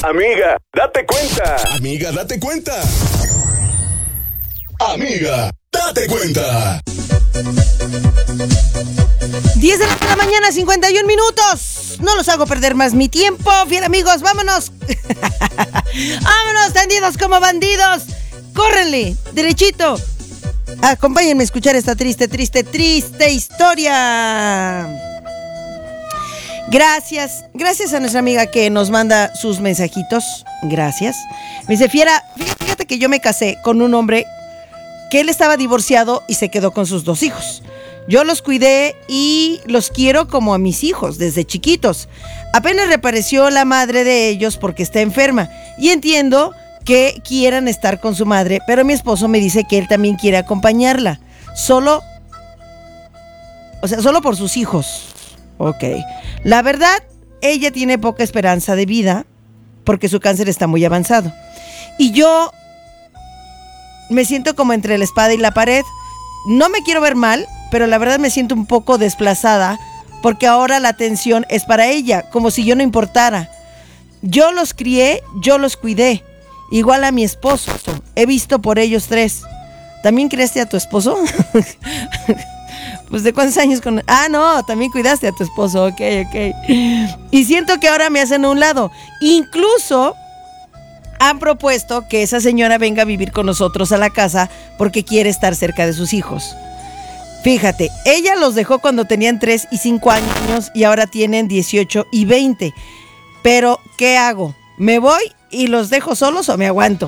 Amiga, date cuenta. Amiga, date cuenta. Amiga, date cuenta. 10 de la mañana, 51 minutos. No los hago perder más mi tiempo. Fiel amigos, vámonos. Vámonos, tendidos como bandidos. Córrenle, derechito. Acompáñenme a escuchar esta triste historia. Gracias a nuestra amiga que nos manda sus mensajitos. Gracias. Me dice, Fiera, fíjate que yo me casé con un hombre que él estaba divorciado y se quedó con sus 2 hijos. Yo los cuidé y los quiero como a mis hijos desde chiquitos. Apenas reapareció la madre de ellos porque está enferma. Y entiendo que quieran estar con su madre, pero mi esposo me dice que él también quiere acompañarla. Solo por sus hijos. Ok. La verdad, ella tiene poca esperanza de vida porque su cáncer está muy avanzado. Y yo me siento como entre la espada y la pared. No me quiero ver mal, pero la verdad me siento un poco desplazada porque ahora la atención es para ella, como si yo no importara. Yo los crié, yo los cuidé, igual a mi esposo. He visto por ellos 3. ¿También criaste a tu esposo? Pues ¿de cuántos años con...? No, también cuidaste a tu esposo, ok. Y siento que ahora me hacen a un lado. Incluso han propuesto que esa señora venga a vivir con nosotros a la casa porque quiere estar cerca de sus hijos. Fíjate, ella los dejó cuando tenían 3 y 5 años y ahora tienen 18 y 20. Pero, ¿qué hago? ¿Me voy y los dejo solos o me aguanto?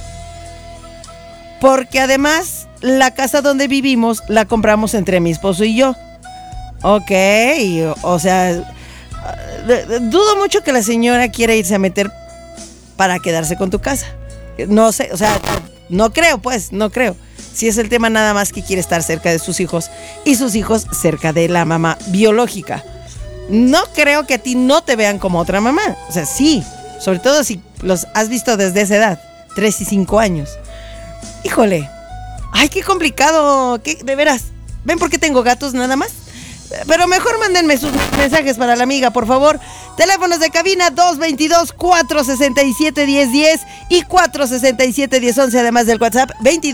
Porque además, la casa donde vivimos la compramos entre mi esposo y yo. Ok, o sea, dudo mucho que la señora quiera irse a meter para quedarse con tu casa. No sé, o sea, no creo. Si es el tema nada más que quiere estar cerca de sus hijos y sus hijos cerca de la mamá biológica. No creo que a ti no te vean como otra mamá. O sea, sí, sobre todo si los has visto desde esa edad, 3 y 5 años. Híjole, ay, qué complicado, de veras. ¿Ven por qué tengo gatos nada más? Pero mejor mándenme sus mensajes para la amiga, por favor. Teléfonos de cabina 222-467-1010 y 467-1011, además del WhatsApp 22